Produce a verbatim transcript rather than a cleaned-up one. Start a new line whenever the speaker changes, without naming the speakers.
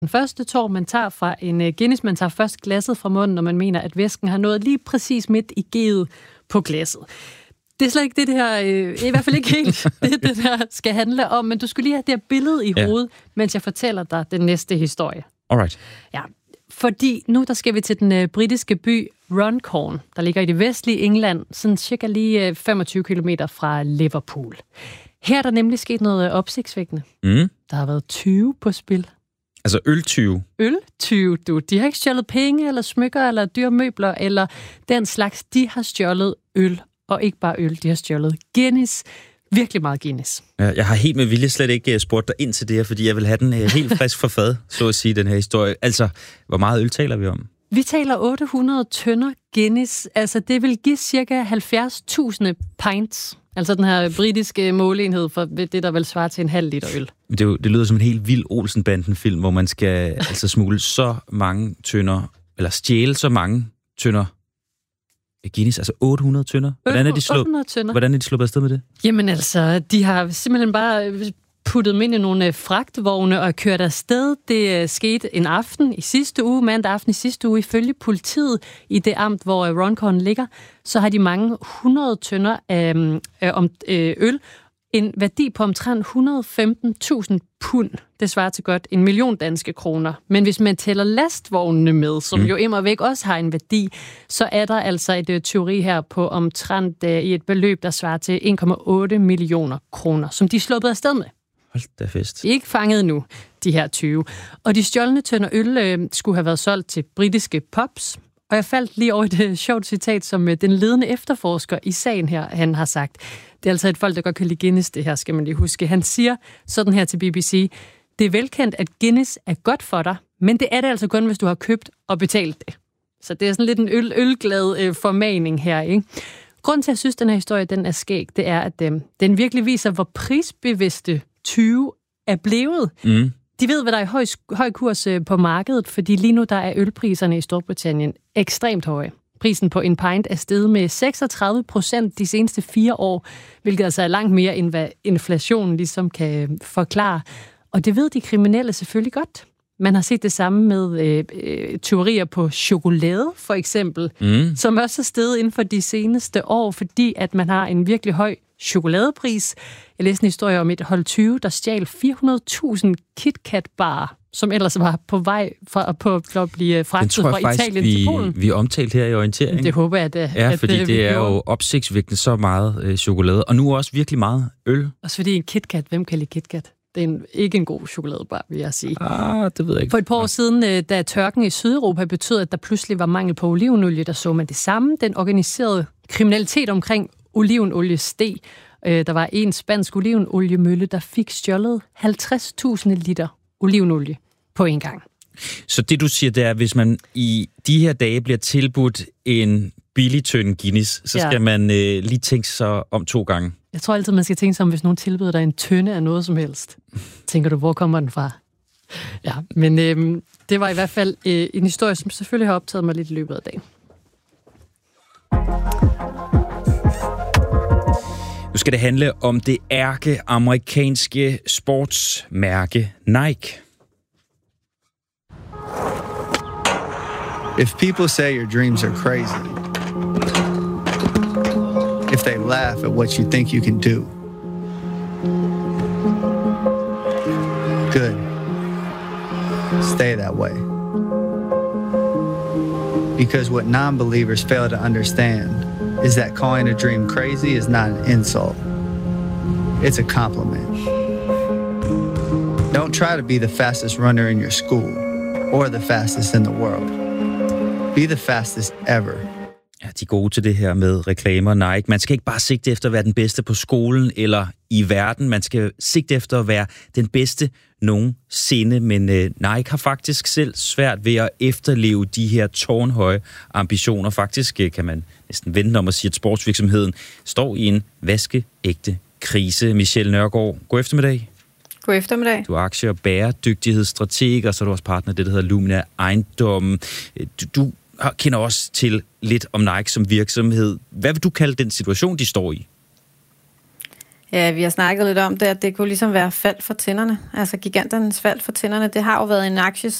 Den første tår, man tager fra en Guinness, man tager først glasset fra munden, når man mener, at væsken har nået lige præcis midt i G'et på glasset. Det er slet ikke det, det her, øh, i hvert fald ikke helt det, det der skal handle om, men du skulle lige have det her billede i ja. hovedet, mens jeg fortæller dig den næste historie.
Alright.
Ja, fordi nu der skal vi til den øh, britiske by Runcorn, der ligger i det vestlige England, sådan cirka lige øh, femogtyve kilometer fra Liverpool. Her er der nemlig sket noget øh, opsigtsvækkende.
Mm.
Der har været tyve på spil.
Altså øltyve?
Øltyve, du. De har ikke stjålet penge, eller smykker, eller dyre møbler, eller den slags. De har stjålet øl, og ikke bare øl, de har stjålet Guinness. Virkelig meget Guinness.
Ja, jeg har helt med vilje slet ikke spurgt dig ind til det her, fordi jeg vil have den helt frisk for fad, så at sige, den her historie. Altså, hvor meget øl taler vi om?
Vi taler otte hundrede tønder Guinness. Altså, det vil give cirka halvfjerds tusind pints. Altså den her britiske måleenhed for det, der vil svare til en halv liter øl.
Det, er jo, det lyder som en helt vild Olsen-banden-film, hvor man skal altså smule så mange tønder, eller stjæle så mange tønder Guinness, altså otte hundrede tønder. Hvordan er de sluppet? Hvordan er de sluppet afsted med det?
Jamen altså, de har simpelthen bare puttet dem ind i nogle fragtvogne og kørt afsted. Det skete en aften i sidste uge, mandag aften i sidste uge, ifølge politiet i det amt, hvor Runcorn ligger, så har de mange hundrede tønder af øh, øl, en værdi på omtrent et hundrede og femten tusind pund. Det svarer til godt en million danske kroner. Men hvis man tæller lastvognene med, som mm. jo immer væk også har en værdi, så er der altså et øh, teori her på omtrent øh, i et beløb, der svarer til en komma otte millioner kroner, som de er sluppet afsted med.
Hold da fest.
De er ikke fanget nu, de her tyve. Og de stjålne tønder øl øh, skulle have været solgt til britiske pubs. Og jeg faldt lige over et øh, sjovt citat, som øh, den ledende efterforsker i sagen her, han har sagt. Det er altså et folk, der godt kan lide Guinness, det her skal man lige huske. Han siger sådan her til B B C, det er velkendt, at Guinness er godt for dig, men det er det altså kun, hvis du har købt og betalt det. Så det er sådan lidt en øl, ølglad øh, formaning her, ikke? Grunden til, at jeg synes, at den her historie den er skæg, det er, at øh, den virkelig viser, hvor prisbevidste tyve er blevet. Mm. De ved, hvad der er i høj, høj kurs øh, på markedet, fordi lige nu der er ølpriserne i Storbritannien ekstremt høje. Prisen på en pint er steget med seksogtredive procent de seneste fire år, hvilket altså er langt mere, end hvad inflationen ligesom kan forklare. Og det ved de kriminelle selvfølgelig godt. Man har set det samme med øh, øh, tyverier på chokolade, for eksempel, mm. som også er steget inden for de seneste år, fordi at man har en virkelig høj chokoladepris. Jeg læste en historie om et hold tyve, der stjal fire hundrede tusind KitKat-barer, som ellers var på vej fra, på, for at blive fragtet fra
faktisk,
Italien
vi,
til Polen.
vi er omtalt her i orientering.
Det håber jeg, at det
Ja,
at
fordi
det,
det er jo opsigtsvækkende så meget øh, chokolade, og nu også virkelig meget øl.
Også fordi en KitKat, hvem kan lide KitKat? Det er en, ikke en god chokoladebar, vil jeg sige.
Ah, det ved jeg ikke.
For et par år siden, da tørken i Sydeuropa betød, at der pludselig var mangel på olivenolie, der så man det samme. Den organiserede kriminalitet omkring olivenolie steg. Der var en spansk olivenoliemølle, der fik stjålet halvtreds tusind liter olivenolie på en gang.
Så det, du siger, det er, at hvis man i de her dage bliver tilbudt en billig tønde Guinness, så skal ja. man øh, lige tænke sig om to gange.
Jeg tror altid, man skal tænke sig om, hvis nogen tilbyder dig en tønde af noget som helst. Tænker du, hvor kommer den fra? Ja, men øh, det var i hvert fald øh, en historie, som selvfølgelig har optaget mig lidt i løbet af dagen.
Nu skal det handle om det ærkeamerikanske sportsmærke Nike.
If people say your dreams are crazy, if they laugh at what you think you can do, good. Stay that way. Because what non-believers fail to understand is that calling a dream crazy is not an insult. It's a compliment. Don't try to be the fastest runner in your school or the fastest in the world. Be the fastest ever.
Ja, de er gode til det her med reklamer, Nike. Man skal ikke bare sigte efter at være den bedste på skolen eller i verden. Man skal sigte efter at være den bedste nogensinde. Men uh, Nike har faktisk selv svært ved at efterleve de her tårnhøje ambitioner. Faktisk uh, kan man næsten vente om at sige, at sportsvirksomheden står i en vaskeægte krise. Michelle Nørgaard, god eftermiddag.
God eftermiddag.
Du er aktie- og bæredygtighedsstrateg, og så er du også partner i det, der hedder Lumina Ejendom. Du, du kender også til lidt om Nike som virksomhed. Hvad vil du kalde den situation, de står i?
Ja, vi har snakket lidt om det, at det kunne ligesom være fald for tænderne. Altså giganternes fald for tænderne. Det har jo været en aktie,